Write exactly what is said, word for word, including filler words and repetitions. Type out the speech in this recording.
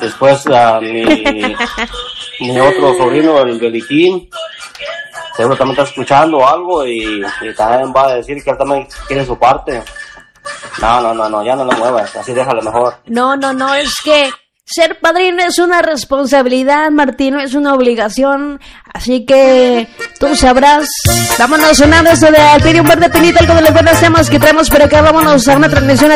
Después a mi, mi otro sobrino, el Belitín, seguro también está escuchando algo y, y también va a decir que él también quiere su parte. No, no, no, no, ya no lo muevas, así déjalo mejor. No, no, no, es que ser padrino es una responsabilidad, Martín, no es una obligación, así que tú sabrás. Vámonos sonando esto de Alpirium Verde Pinito, algo de los buenos temas que traemos por acá. Vámonos a una transmisión